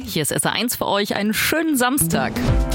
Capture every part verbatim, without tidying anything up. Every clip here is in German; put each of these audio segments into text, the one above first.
Hier ist S R eins für euch. Einen schönen Samstag.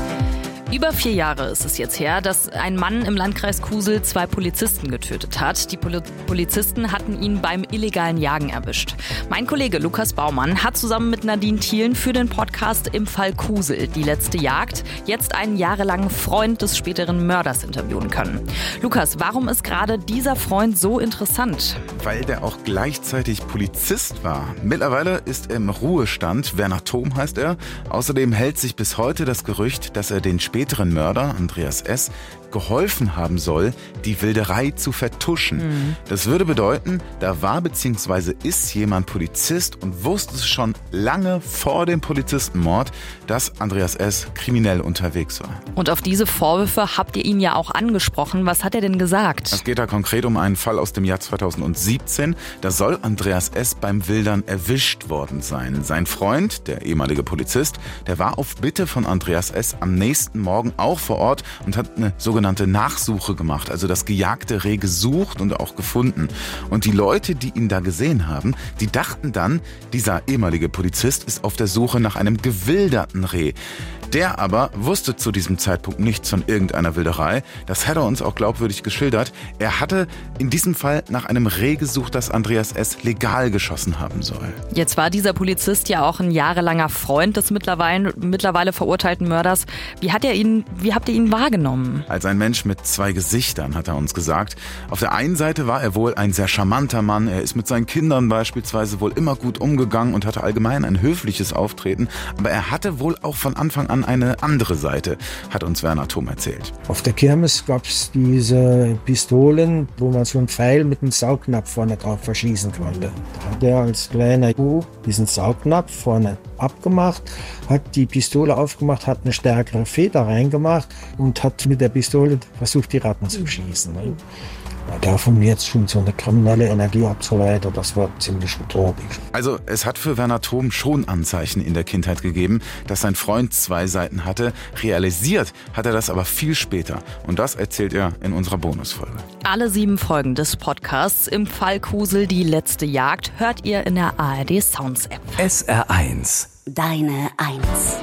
Über vier Jahre ist es jetzt her, dass ein Mann im Landkreis Kusel zwei Polizisten getötet hat. Die Poli- Polizisten hatten ihn beim illegalen Jagen erwischt. Mein Kollege Lukas Baumann hat zusammen mit Nadine Thielen für den Podcast Im Fall Kusel, die letzte Jagd, jetzt einen jahrelangen Freund des späteren Mörders interviewen können. Lukas, warum ist gerade dieser Freund so interessant? Weil der auch gleichzeitig Polizist war. Mittlerweile ist er im Ruhestand. Werner Thom heißt er. Außerdem hält sich bis heute das Gerücht, dass er den späteren Mörder, Andreas S., geholfen haben soll, die Wilderei zu vertuschen. Mhm. Das würde bedeuten, da war bzw. ist jemand Polizist und wusste es schon lange vor dem Polizistenmord, dass Andreas S. kriminell unterwegs war. Und auf diese Vorwürfe habt ihr ihn ja auch angesprochen. Was hat er denn gesagt? Es geht da konkret um einen Fall aus dem Jahr zweitausendsiebzehn. Da soll Andreas S. beim Wildern erwischt worden sein. Sein Freund, der ehemalige Polizist, der war auf Bitte von Andreas S. am nächsten Morgen auch vor Ort und hat eine sogenannte Nachsuche gemacht, also das gejagte Reh gesucht und auch gefunden. Und die Leute, die ihn da gesehen haben, die dachten dann, dieser ehemalige Polizist ist auf der Suche nach einem gewilderten Reh. Der aber wusste zu diesem Zeitpunkt nichts von irgendeiner Wilderei. Das hat er uns auch glaubwürdig geschildert. Er hatte in diesem Fall nach einem Reh gesucht, das Andreas S. legal geschossen haben soll. Jetzt war dieser Polizist ja auch ein jahrelanger Freund des mittlerweile, mittlerweile verurteilten Mörders. Wie hat er ihn, wie habt ihr ihn wahrgenommen? Als ein Mensch mit zwei Gesichtern, hat er uns gesagt. Auf der einen Seite war er wohl ein sehr charmanter Mann. Er ist mit seinen Kindern beispielsweise wohl immer gut umgegangen und hatte allgemein ein höfliches Auftreten. Aber er hatte wohl auch von Anfang an eine andere Seite, hat uns Werner Thom erzählt. Auf der Kirmes gab es diese Pistolen, wo man so einen Pfeil mit einem Saugnapf vorne drauf verschießen konnte. Da hat er als kleiner Bub diesen Saugnapf vorne abgemacht, hat die Pistole aufgemacht, hat eine stärkere Feder reingemacht und hat mit der Pistole versucht, die Ratten zu schießen. Davon jetzt schon so eine kriminelle Energie abzuleiten, das war ziemlich utopisch. Also es hat für Werner Thom schon Anzeichen in der Kindheit gegeben, dass sein Freund zwei Seiten hatte. Realisiert hat er das aber viel später. Und das erzählt er in unserer Bonusfolge. Alle sieben Folgen des Podcasts Im Fall Kusel, die letzte Jagd, hört ihr in der A R D Sounds App. S R eins. Deine Eins.